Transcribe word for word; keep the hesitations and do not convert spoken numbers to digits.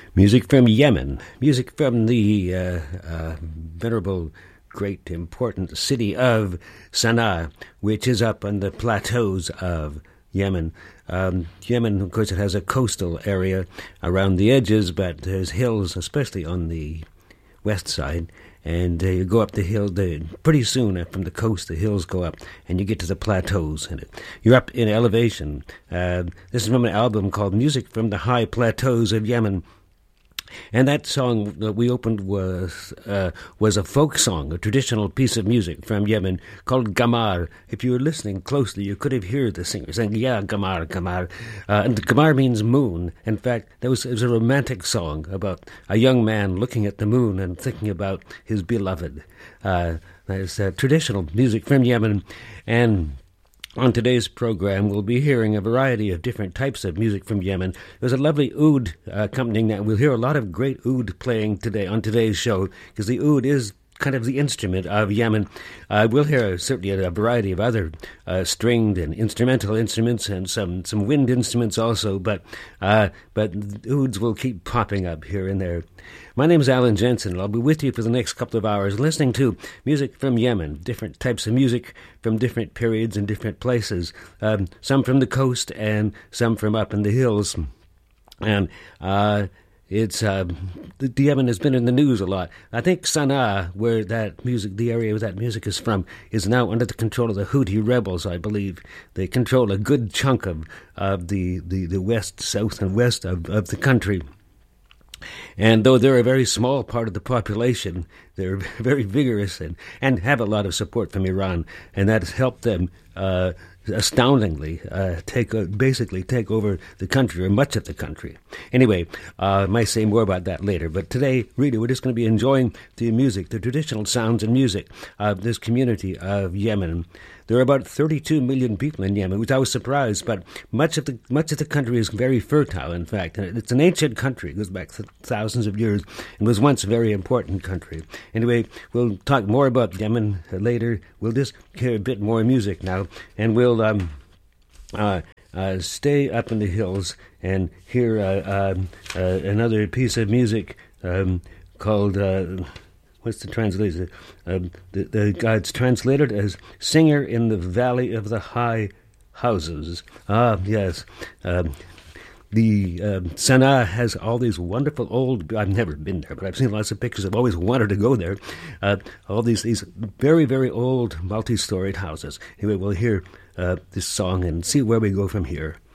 Music from Yemen, music from the uh, uh, venerable, great, important city of Sana'a, which is up on the plateaus of Yemen. Um, Yemen, of course, it has a coastal area around the edges, but there's hills, especially on the west side. And uh, you go up the hill, the, pretty soon uh, from the coast, the hills go up, and you get to the plateaus. And it, you're up in elevation. Uh, this is from an album called Music from the High Plateaus of Yemen. And that song that we opened was uh, was a folk song, a traditional piece of music from Yemen called Gamar. If you were listening closely, you could have heard the singer saying, yeah, Gamar, Gamar. Uh, and Gamar means moon. In fact, there was, it was a romantic song about a young man looking at the moon and thinking about his beloved. Uh, there's uh, traditional music from Yemen. And on today's program, we'll be hearing a variety of different types of music from Yemen. There's a lovely oud uh, accompanying that. We'll hear a lot of great oud playing today on today's show, because the oud is kind of the instrument of Yemen. Uh, we'll hear certainly a variety of other uh, stringed and instrumental instruments and some, some wind instruments also, but uh, but ouds will keep popping up here and there. My name is Alan Jensen, and I'll be with you for the next couple of hours listening to music from Yemen, different types of music from different periods and different places, um, some from the coast and some from up in the hills. And uh, it's uh, the Yemen has been in the news a lot. I think Sana'a, where that music, the area where that music is from, is now under the control of the Houthi rebels, I believe. They control a good chunk of, of the, the, the west, south, and west of, of the country. And though they're a very small part of the population, they're very vigorous and, and have a lot of support from Iran, and that has helped them uh, astoundingly uh, take uh, basically take over the country, or much of the country. Anyway, uh, I might say more about that later, but today, really, we're just going to be enjoying the music, the traditional sounds and music of this community of Yemen. There are about thirty-two million people in Yemen, which I was surprised, but much of the much of the country is very fertile, in fact. And it's an ancient country, it goes back th- thousands of years, and was once a very important country. Anyway, we'll talk more about Yemen later. We'll just hear a bit more music now, and we'll um, uh, uh, stay up in the hills and hear uh, uh, uh, another piece of music um, called... Uh, What's the translation? Um, the, the God's translated as "singer in the valley of the high houses." Ah, yes. Um, the um, Sana'a has all these wonderful old. I've never been there, but I've seen lots of pictures. I've always wanted to go there. Uh, all these these very very old multi-storied houses. Anyway, we'll hear uh, this song and see where we go from here.